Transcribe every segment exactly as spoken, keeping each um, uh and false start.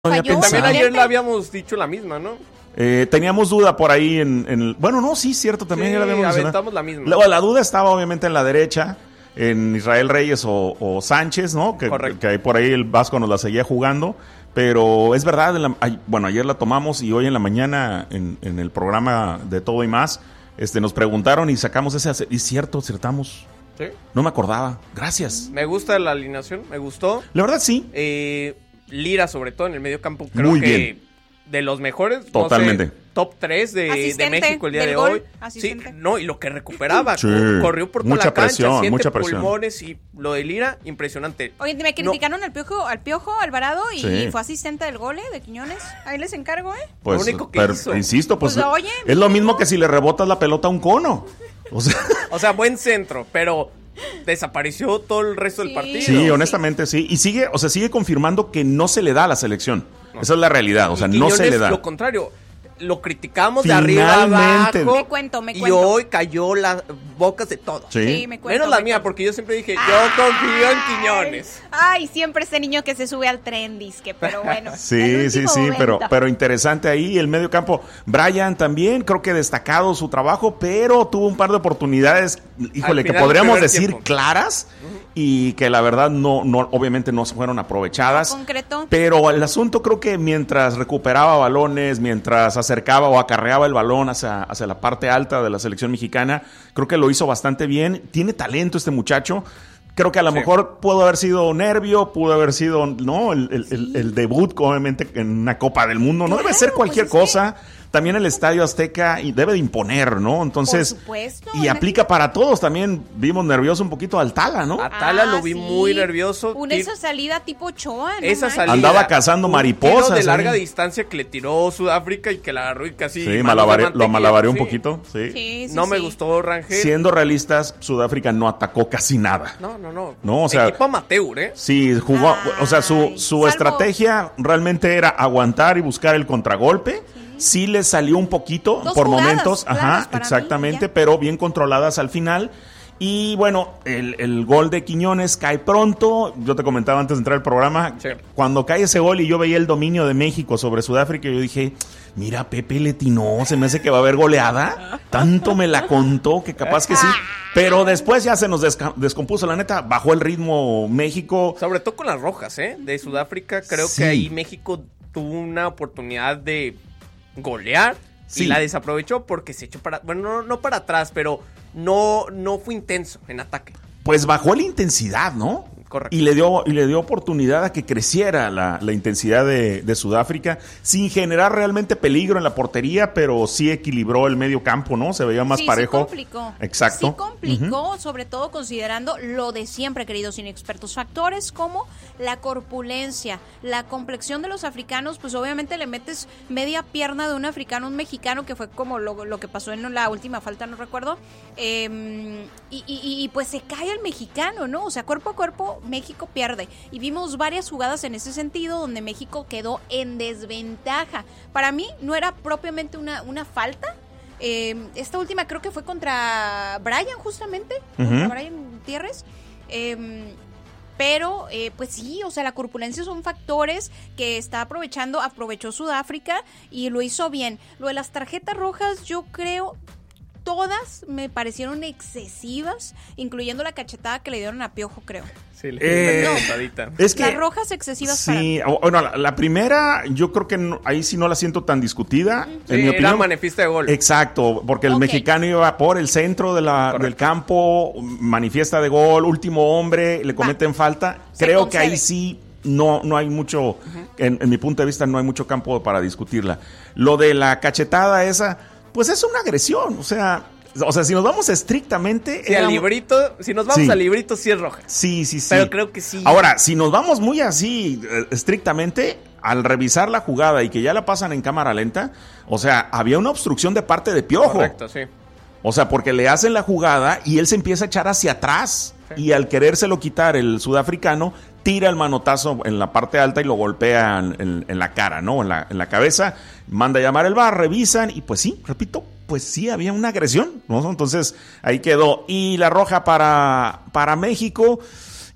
Falló, también ayer la habíamos dicho la misma, ¿no? Eh, teníamos duda por ahí en, en el... Bueno, no, sí, cierto, también sí, ya la habíamos aventamos la misma. La, la duda estaba obviamente en la derecha, en Israel Reyes o, o Sánchez, ¿no? Que, que ahí por ahí el Vasco nos la seguía jugando. Pero es verdad, en la, bueno, ayer la tomamos y hoy en la mañana en, en el programa de Todo y Más, este, nos preguntaron y sacamos ese... Y cierto, acertamos. Sí. No me acordaba. Gracias. Me gusta la alineación, me gustó. La verdad, sí. Eh... Lira, sobre todo en el medio campo, creo Muy que bien. De los mejores. Totalmente. No sé, top tres de, de México el día de gol, hoy. asistente. Sí, no, y lo que recuperaba. Sí. Corrió por toda mucha la cancha, presión, siete mucha presión. pulmones y lo de Lira, impresionante. Oye, me criticaron no. al Piojo, al Piojo Alvarado y Sí. fue asistente del gol, ¿eh? De Quiñones. Ahí les encargo, ¿eh? Pues, lo único que pero, hizo. insisto, pues, Pues, oye, es lo mismo que si le rebotas la pelota a un cono. O sea, o sea, buen centro, pero desapareció todo el resto Sí. del partido. sí, honestamente sí. Y sigue, o sea, sigue confirmando que no se le da a la selección. No. Esa es la realidad, o sea, y no se le da. Lo contrario, lo criticamos de arriba abajo. Me cuento, me y cuento. hoy cayó las bocas de todos. Sí, Sí, me cuento. Menos la me mía, cuento. porque yo siempre dije, yo confío en Quiñones. Ay, siempre ese niño que se sube al tren, disque, pero bueno. Sí, sí, sí, pero, pero interesante ahí el medio campo. Brian también, creo que destacado su trabajo, pero tuvo un par de oportunidades, híjole, que podríamos decir tiempo. claras uh-huh. y que la verdad no, no, obviamente no se fueron aprovechadas. Concreto. Pero el asunto creo que mientras recuperaba balones, mientras acercaba o acarreaba el balón hacia, hacia la parte alta de la selección mexicana, creo que lo hizo bastante bien. Tiene talento este muchacho. Creo que a lo sí. mejor pudo haber sido nervio, pudo haber sido, ¿no? El, el, sí. el, el debut, obviamente, en una Copa del Mundo. No claro, debe ser cualquier pues es cosa. Que... También el Estadio Azteca y debe de imponer, ¿no? Entonces, por supuesto, y aplica para todos. También vimos nervioso un poquito al Tala, ¿no? A Tala ah, lo vi sí. muy nervioso. Una esa salida tipo Ochoa, ¿no? Esa salida. Andaba cazando mariposas. Un tiro de larga ¿eh? distancia que le tiró Sudáfrica y que la agarró y casi... Sí, malabaré, lo malabareó sí. un poquito, sí. sí, sí no sí. me gustó Rangel. Siendo realistas, Sudáfrica no atacó casi nada. No, no, no. No, o sea... Equipo amateur, ¿eh? Sí, jugó... Ay, o sea, su, su salvo... estrategia realmente era aguantar y buscar el contragolpe. Sí. Sí le salió un poquito Dos por jugadas, momentos, ajá, exactamente, mí, pero bien controladas al final. Y bueno, el, el gol de Quiñones cae pronto. Yo te comentaba antes de entrar al programa, sí. cuando cae ese gol y yo veía el dominio de México sobre Sudáfrica, yo dije, mira, Pepe le atinó, se me hace que va a haber goleada. Tanto me la contó que capaz que sí. Pero después ya se nos desca- descompuso, la neta, bajó el ritmo México. Sobre todo con las rojas, ¿eh? De Sudáfrica, creo sí. que ahí México tuvo una oportunidad de golear sí. y la desaprovechó porque se echó para, bueno, no, no para atrás, pero no, no fue intenso en ataque. Pues bajó la intensidad, ¿no? Correcto. Y le dio, y le dio oportunidad a que creciera la, la intensidad de, de Sudáfrica, sin generar realmente peligro en la portería, pero sí equilibró el medio campo, ¿no? Se veía más sí, parejo. Sí complicó. Exacto. Sí complicó, uh-huh. sobre todo considerando lo de siempre, queridos inexpertos. Factores como la corpulencia, la complexión de los africanos, pues obviamente le metes media pierna de un africano a un mexicano, que fue como lo, lo que pasó en la última falta, no recuerdo, eh, y, y, y pues se cae el mexicano, ¿no? O sea, cuerpo a cuerpo, México pierde. Y vimos varias jugadas en ese sentido donde México quedó en desventaja. Para mí no era propiamente una, una falta. Eh, esta última creo que fue contra Brian justamente, uh-huh. contra Brian Gutiérrez. Eh, pero, eh, pues sí, o sea, la corpulencia son factores que está aprovechando, aprovechó Sudáfrica y lo hizo bien. Lo de las tarjetas rojas, yo creo... Todas me parecieron excesivas, incluyendo la cachetada que le dieron a Piojo, creo. Sí, le eh, no, cachetadita. Es que, las rojas excesivas sí, para mí. Bueno, la, la primera, yo creo que no, ahí sí no la siento tan discutida. Sí, en mi era opinión, manifiesta de gol. Exacto, porque el okay. mexicano iba por el centro de la, del campo, manifiesta de gol, último hombre, le cometen Va. falta. Se creo concede. que ahí sí... No, no hay mucho, uh-huh. en, en mi punto de vista, no hay mucho campo para discutirla. Lo de la cachetada esa, pues es una agresión, o sea, o sea, si nos vamos estrictamente... Sí, era... al librito, si nos vamos sí. al librito, sí es roja. Sí, sí, sí. Pero creo que sí. Ahora, si nos vamos muy así, eh, estrictamente, al revisar la jugada y que ya la pasan en cámara lenta, o sea, había una obstrucción de parte de Piojo. Correcto, sí. O sea, porque le hacen la jugada y él se empieza a echar hacia atrás. Sí. Y al querérselo quitar el sudafricano, tira el manotazo en la parte alta y lo golpea en, en, en la cara, ¿no? En la, en la cabeza, manda a llamar el V A R, revisan y pues sí, repito, pues sí había una agresión, ¿no? Entonces ahí quedó. Y la roja para, para México,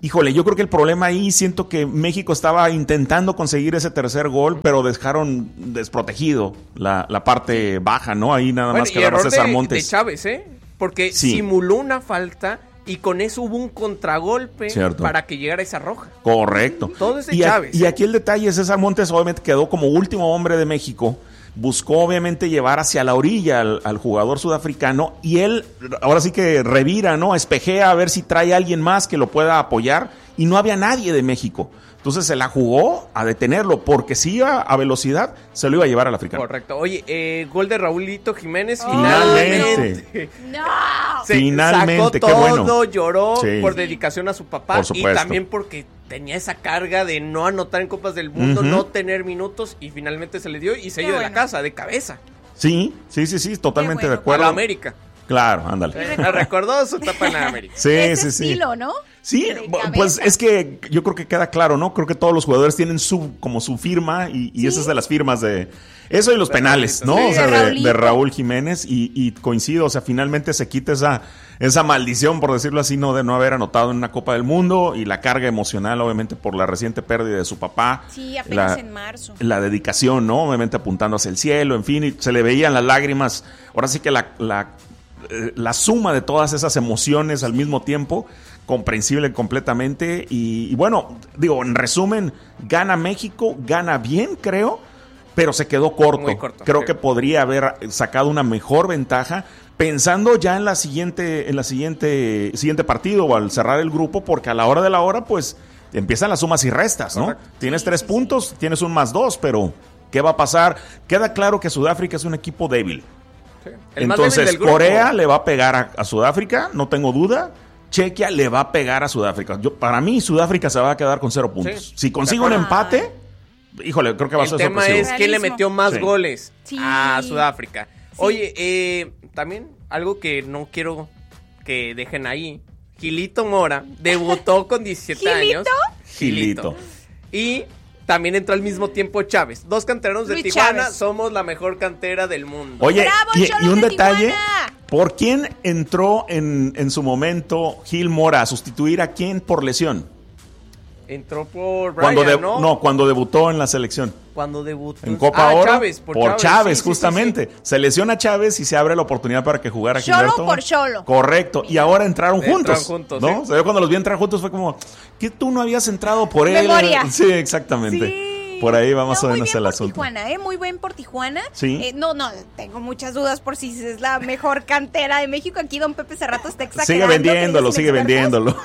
Híjole, yo creo que el problema ahí, siento que México estaba intentando conseguir ese tercer gol, pero dejaron desprotegido la, la parte baja, ¿no? Ahí nada bueno, más quedaba César Montes. De Chávez, ¿eh? Porque sí. simuló una falta y con eso hubo un contragolpe Cierto. para que llegara esa roja. Correcto. Todo es de y Chávez. A, y aquí el detalle, César Montes obviamente quedó como último hombre de México. Buscó obviamente llevar hacia la orilla al, al jugador sudafricano y él ahora sí que revira, ¿no? Espejea a ver si trae a alguien más que lo pueda apoyar y no había nadie de México. Entonces se la jugó a detenerlo porque si iba a velocidad se lo iba a llevar al africano. Correcto. Oye, eh, gol de Raulito Jiménez oh, finalmente. No. Se finalmente, sacó qué todo, bueno. lloró sí. por dedicación a su papá por y también porque tenía esa carga de no anotar en Copas del Mundo, uh-huh. no tener minutos y finalmente se le dio y se dio bueno. de la casa, de cabeza. Sí, sí, sí, sí, totalmente bueno. de acuerdo. A la América. Claro, ándale. Me recordó su etapa en la América. Sí, Ese sí, estilo, sí. ¿no? Sí, pues es que yo creo que queda claro, ¿no? Creo que todos los jugadores tienen su como su firma y, y ¿Sí? esa es de las firmas de eso y los de penales, ¿no? Sí, o sea, de, de, de Raúl Jiménez y, y coincido, o sea, finalmente se quita esa esa maldición, por decirlo así, no de no haber anotado en una Copa del Mundo y la carga emocional, obviamente, por la reciente pérdida de su papá. Sí, apenas la, en marzo. La dedicación, ¿no? Obviamente apuntando hacia el cielo, en fin, y se le veían las lágrimas. Ahora sí que la, la la suma de todas esas emociones al mismo tiempo, comprensible completamente y, y bueno, digo, en resumen, gana México, gana bien, creo, pero se quedó corto. Muy corto creo sí. que podría haber sacado una mejor ventaja pensando ya en la siguiente en la siguiente siguiente partido o al cerrar el grupo, porque a la hora de la hora pues empiezan las sumas y restas, ¿no? Correcto. Tienes sí, tres sí, puntos, sí. tienes un más dos, pero ¿qué va a pasar? Queda claro que Sudáfrica es un equipo débil. Entonces Corea le va a pegar a, a Sudáfrica, no tengo duda. Chequia le va a pegar a Sudáfrica. Yo, para mí Sudáfrica se va a quedar con cero puntos. Sí. Si consigo un empate, híjole, creo que va a ser sorpresivo. El tema es quién le metió más sí. goles sí. a Sudáfrica. Sí. Oye, eh, también algo que no quiero que dejen ahí. Gilito Mora debutó con diecisiete años. Gilito. Y también entró al mismo tiempo Chávez. Dos canteranos de Luis Tijuana. Chávez. Somos la mejor cantera del mundo. Oye, ¡Bravo, y, y un de detalle, Tijuana! ¿Por quién entró en, en su momento Gil Mora a sustituir a quién por lesión? Entró por Brian, cuando de, ¿no? No, cuando debutó en la selección. Cuando debutó. En Copa ah, Oro. Chávez, por, por Chávez, Chávez sí, justamente. Sí, sí, sí. Se lesiona Chávez y se abre la oportunidad para que jugara Cholo Gilberto. por Cholo. Correcto. Y ahora entraron Entraron juntos. juntos ¿no? ¿sí? O sea, yo cuando los vi entrar juntos fue como, ¿qué tú no habías entrado por él? Memoria. Sí, exactamente. Sí. Por ahí va más no, o menos el el asunto. Tijuana, ¿eh? Muy bien por Tijuana. Sí. Eh, no, no, tengo muchas dudas por si es la mejor cantera de México. Aquí don Pepe Cerrato está exagerando. Sigue vendiéndolo, sigue expertos. vendiéndolo.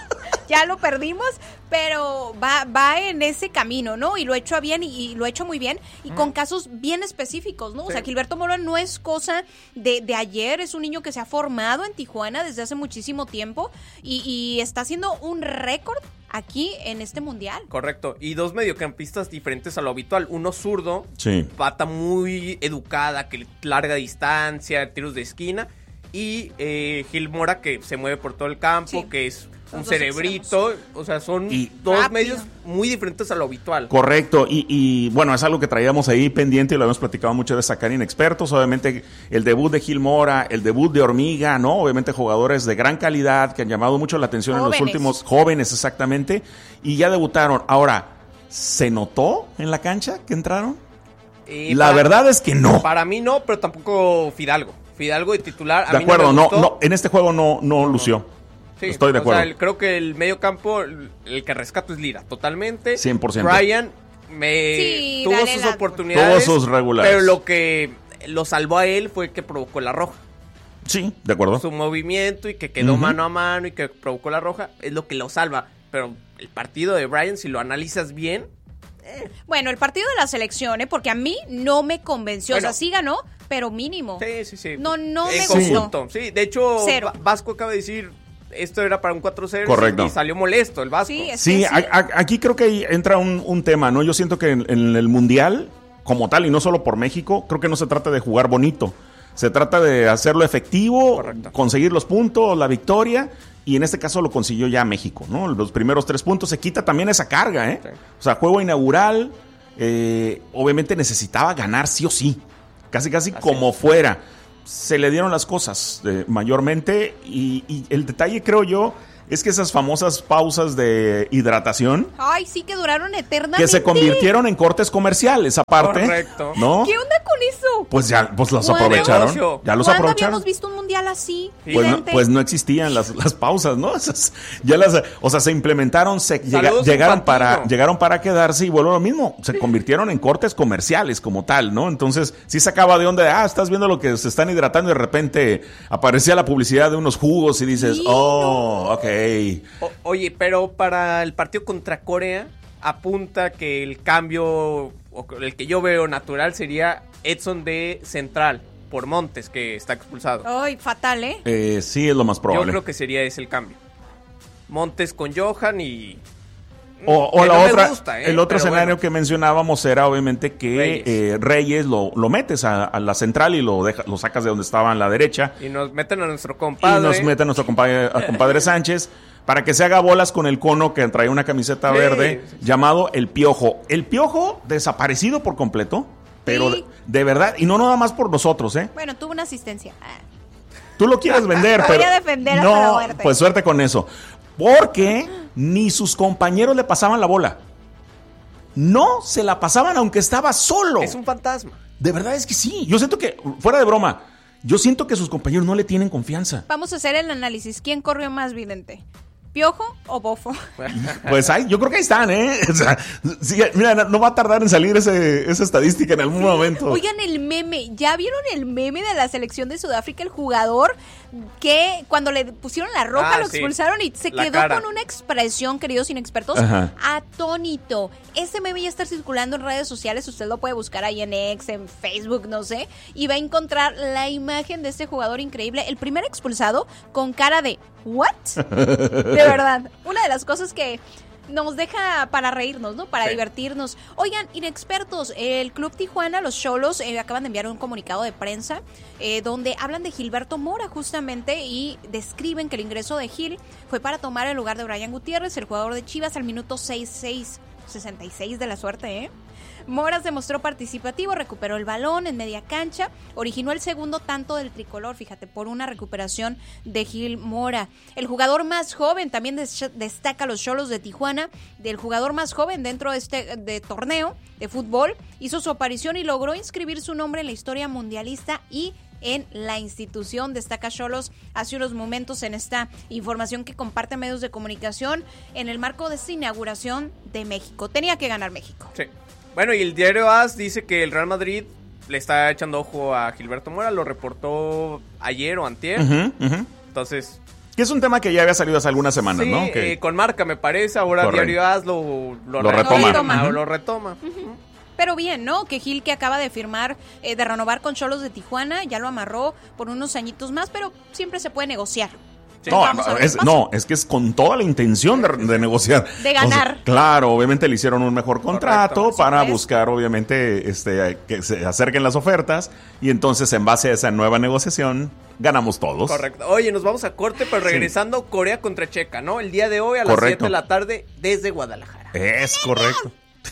Ya lo perdimos, pero va, va en ese camino, ¿no? Y lo ha hecho bien y, y lo ha hecho muy bien y mm. con casos bien específicos, ¿no? Sí. O sea, Gilberto Mora no es cosa de, de ayer, es un niño que se ha formado en Tijuana desde hace muchísimo tiempo y, y está haciendo un récord aquí en este mundial. Correcto, y dos mediocampistas diferentes a lo habitual, uno zurdo, sí. pata muy educada, que larga distancia, tiros de esquina, y eh, Gil Mora que se mueve por todo el campo, sí. que es un dos cerebrito, extremos. O sea, son y dos rápido. medios muy diferentes a lo habitual. Correcto, y, y bueno, es algo que traíamos ahí pendiente y lo habíamos platicado mucho de sacar inexpertos, obviamente el debut de Gil Mora, el debut de Hormiga, ¿no? Obviamente jugadores de gran calidad que han llamado mucho la atención jóvenes. en los últimos, jóvenes exactamente, y ya debutaron. Ahora, ¿se notó en la cancha que entraron? Eh, la para, verdad es que no. Para mí no, pero tampoco Fidalgo. Fidalgo de titular, a de mí acuerdo, no, me no, no, en este juego no, no, no. lució. Sí, estoy de acuerdo. O sea, creo que el medio campo, el que rescato es Lira, totalmente. cien por ciento. Brian me sí, tuvo sus oportunidades. Tuvo sus regulares. Pero lo que lo salvó a él fue que provocó la roja. Sí, de acuerdo. Su movimiento y que quedó uh-huh. mano a mano y que provocó la roja es lo que lo salva. Pero el partido de Brian, si lo analizas bien... Eh. Bueno, el partido de la selección, ¿eh? Porque a mí no me convenció. Bueno, o sea, sí ganó, pero mínimo. Sí, sí, sí. No, no en me conjunto, gustó. Sí, de hecho, Cero. Vasco acaba de decir... Esto era para un cuatro cero. Correcto. Y salió molesto el Vasco. Sí, es sí, sí. A, a, aquí creo que entra un, un tema, ¿no? Yo siento que en, en el Mundial, como tal, y no solo por México, creo que no se trata de jugar bonito. Se trata de hacerlo efectivo, Correcto. conseguir los puntos, la victoria, y en este caso lo consiguió ya México, ¿no? Los primeros tres puntos, se quita también esa carga, ¿eh? Sí. O sea, juego inaugural, eh, obviamente necesitaba ganar sí o sí, casi casi Así como es. fuera. Se le dieron las cosas eh, mayormente y, y el detalle creo yo es que esas famosas pausas de hidratación. Ay, sí, que duraron eternamente. Que se convirtieron en cortes comerciales, aparte. Correcto. ¿No? ¿Qué onda con eso? Pues ya pues los ¿Cuándo? aprovecharon. Ya los ¿Cuándo aprovecharon. habíamos visto un mundial así? Pues no, pues no existían las, las pausas, ¿no? Esas, ya las, o sea, se implementaron, se llega, llegaron para llegaron para quedarse y vuelvo a lo mismo. Se convirtieron en cortes comerciales como tal, ¿no? Entonces, sí sacaba de onda de, ah, estás viendo lo que se están hidratando y de repente aparecía la publicidad de unos jugos y dices, sí, oh, ok. O, oye, pero para el partido contra Corea apunta que el cambio, o el que yo veo natural, sería Edson de central por Montes, que está expulsado. Ay, fatal, ¿eh? ¿eh? Sí, es lo más probable. Yo creo que sería ese el cambio. Montes con Johan y... O, o la no otra, gusta, ¿eh? El otro Pero escenario bueno. que mencionábamos era obviamente que Reyes, eh, Reyes lo, lo metes a, a la central y lo deja, lo sacas de donde estaba en la derecha. Y nos meten a nuestro compadre. Y nos meten a nuestro compadre, a compadre Sánchez para que se haga bolas con el cono que trae una camiseta sí, verde sí, sí. llamado El Piojo. El Piojo desaparecido por completo, pero sí. de, de verdad, y no nada más por nosotros, ¿eh? Bueno, tuvo una asistencia. Ah. Tú lo quieres vender, pero... Voy a defender hasta no, la muerte. Pues suerte con eso. Porque ni sus compañeros le pasaban la bola. No se la pasaban aunque estaba solo. Es un fantasma. De verdad es que sí. Yo siento que, fuera de broma, yo siento que sus compañeros no le tienen confianza. Vamos a hacer el análisis. ¿Quién corrió más vidente? ¿Piojo o Bofo? Pues ahí, yo creo que ahí están, ¿eh? O sea, sí, mira, no va a tardar en salir ese, esa estadística en algún sí. momento. Oigan, el meme, ¿ya vieron el meme de la selección de Sudáfrica? El jugador que cuando le pusieron la roja ah, lo expulsaron sí. y se la quedó cara. con una expresión, queridos inexpertos, Ajá. atónito. Ese meme ya está circulando en redes sociales, usted lo puede buscar ahí en X, en Facebook, no sé, y va a encontrar la imagen de este jugador increíble, el primer expulsado con cara de ¿what? De verdad, una de las cosas que nos deja para reírnos, ¿no? Para sí. divertirnos. Oigan, inexpertos, el Club Tijuana, los Xolos, eh, acaban de enviar un comunicado de prensa eh, donde hablan de Gilberto Mora justamente y describen que el ingreso de Gil fue para tomar el lugar de Brian Gutiérrez, el jugador de Chivas, al minuto sesenta y seis de la suerte, ¿eh? Mora se mostró participativo, recuperó el balón en media cancha, originó el segundo tanto del tricolor, fíjate, por una recuperación de Gil Mora. El jugador más joven, también des- destaca los Xolos de Tijuana, del jugador más joven dentro de este de torneo de fútbol, hizo su aparición y logró inscribir su nombre en la historia mundialista y en la institución. Destaca Xolos hace unos momentos en esta información que comparte medios de comunicación en el marco de esta inauguración de México. Tenía que ganar México. Sí. Bueno, y el diario A S dice que el Real Madrid le está echando ojo a Gilberto Mora, lo reportó ayer o antier. Uh-huh, uh-huh. Entonces... Que es un tema que ya había salido hace algunas semanas, sí, ¿no? Que... Eh, con Marca, me parece, ahora Correcto. Diario A S lo, lo, lo retoma. retoma. Uh-huh. Lo retoma. Uh-huh. Pero bien, ¿no? Que Gil, que acaba de firmar, eh, de renovar con Xolos de Tijuana, ya lo amarró por unos añitos más, pero siempre se puede negociar. Sí. No, es, no, es que es con toda la intención de, de negociar. De ganar. O sea, claro, obviamente le hicieron un mejor contrato Correcto, para buscar, obviamente, este, que se acerquen las ofertas. Y entonces, en base a esa nueva negociación, ganamos todos. Correcto. Oye, nos vamos a corte, pero regresando, sí. Corea contra Checa, ¿no? El día de hoy a las siete de la tarde desde Guadalajara. Es correcto.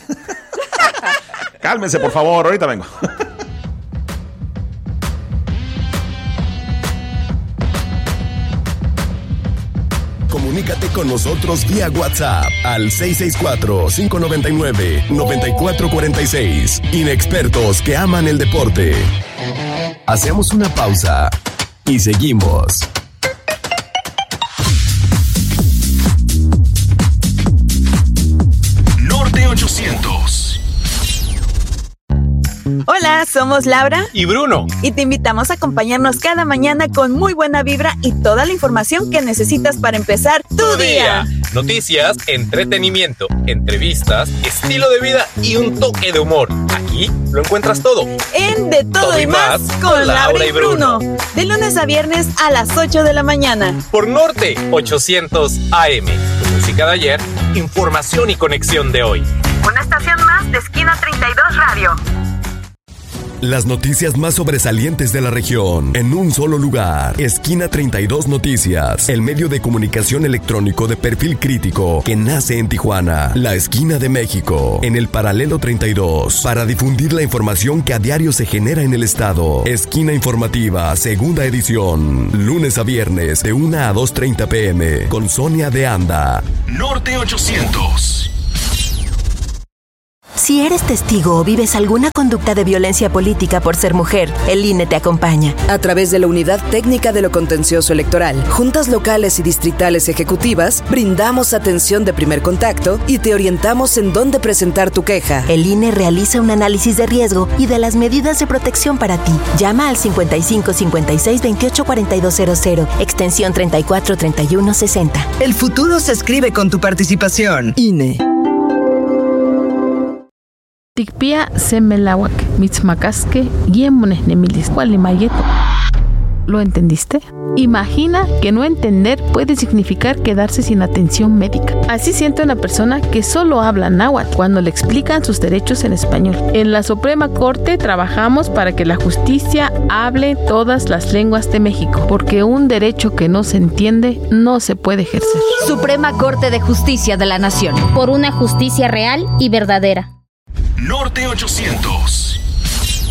Cálmense, por favor, ahorita vengo. Comunícate con nosotros vía WhatsApp al seis seis cuatro, cinco nueve nueve, nueve cuatro cuatro seis. Inexpertos que aman el deporte. Hacemos una pausa y seguimos. Norte ochocientos. Hola, somos Laura y Bruno y te invitamos a acompañarnos cada mañana con muy buena vibra y toda la información que necesitas para empezar tu, tu día. día. Noticias, entretenimiento, entrevistas, estilo de vida y un toque de humor. Aquí lo encuentras todo. En De Todo, todo y Más con, con Laura y Bruno. Bruno. De lunes a viernes a las ocho de la mañana. Por Norte ochocientos A M. Música de ayer, información y conexión de hoy. Una estación más de Esquina treinta y dos Radio. Las noticias más sobresalientes de la región en un solo lugar. Esquina treinta y dos Noticias, el medio de comunicación electrónico de perfil crítico que nace en Tijuana, la esquina de México, en el paralelo treinta y dos, para difundir la información que a diario se genera en el estado. Esquina Informativa, segunda edición, lunes a viernes de una a dos treinta pm, con Sonia de Anda. Norte ochocientos. Si eres testigo o vives alguna conducta de violencia política por ser mujer, el I N E te acompaña. A través de la Unidad Técnica de lo Contencioso Electoral, juntas locales y distritales ejecutivas, brindamos atención de primer contacto y te orientamos en dónde presentar tu queja. El I N E realiza un análisis de riesgo y de las medidas de protección para ti. Llama al cincuenta y cinco cincuenta y seis veintiocho cuarenta y dos cero cero, extensión treinta y cuatro treinta y uno sesenta. El futuro se escribe con tu participación. I N E. Tikpia semelawak, mitzmacasque, yemones nemilis, cualimayeto. ¿Lo entendiste? Imagina que no entender puede significar quedarse sin atención médica. Así siente una persona que solo habla náhuatl cuando le explican sus derechos en español. En la Suprema Corte trabajamos para que la justicia hable todas las lenguas de México, porque un derecho que no se entiende no se puede ejercer. Suprema Corte de Justicia de la Nación. Por una justicia real y verdadera. Norte ochocientos.